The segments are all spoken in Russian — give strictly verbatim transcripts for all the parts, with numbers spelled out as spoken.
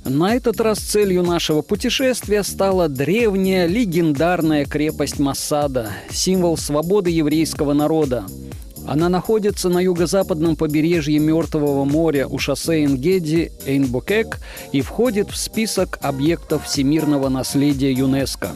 На этот раз целью нашего путешествия стала древняя легендарная крепость Масада, символ свободы еврейского народа. Она находится на юго-западном побережье Мертвого моря у шоссе Эн-Геди Эйн-Бокек и входит в список объектов всемирного наследия ЮНЕСКО.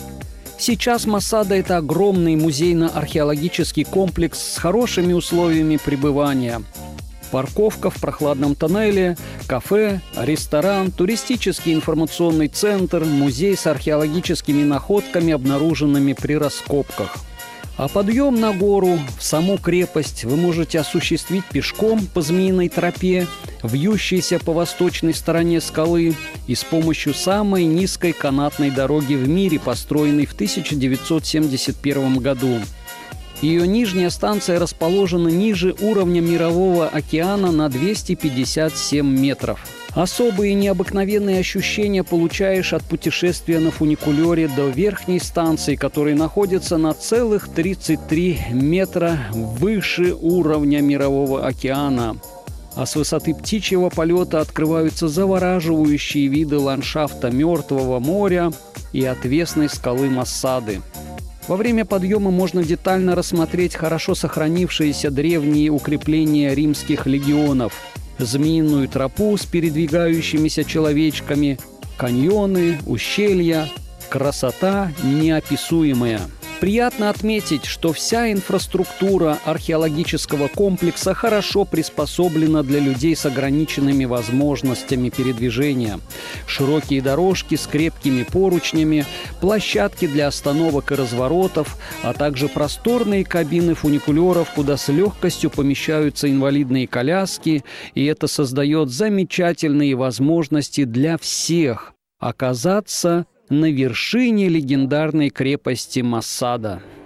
Сейчас Масада – это огромный музейно-археологический комплекс с хорошими условиями пребывания. Парковка в прохладном тоннеле, кафе, ресторан, туристический информационный центр, музей с археологическими находками, обнаруженными при раскопках. А подъем на гору, в саму крепость, вы можете осуществить пешком по Змеиной тропе, вьющейся по восточной стороне скалы, и с помощью самой низкой канатной дороги в мире, построенной в тысяча девятьсот семьдесят первом году. Ее нижняя станция расположена ниже уровня Мирового океана на двести пятьдесят семь метров. Особые необыкновенные ощущения получаешь от путешествия на фуникулере до верхней станции, которая находится на целых тридцать три метра выше уровня Мирового океана. А с высоты птичьего полета открываются завораживающие виды ландшафта Мертвого моря и отвесной скалы Масады. Во время подъема можно детально рассмотреть хорошо сохранившиеся древние укрепления римских легионов, Змеиную тропу с передвигающимися человечками, каньоны, ущелья. Красота неописуемая. Приятно отметить, что вся инфраструктура археологического комплекса хорошо приспособлена для людей с ограниченными возможностями передвижения. Широкие дорожки с крепкими поручнями, площадки для остановок и разворотов, а также просторные кабины фуникулеров, куда с легкостью помещаются инвалидные коляски, и это создает замечательные возможности для всех оказаться на вершине легендарной крепости Масада.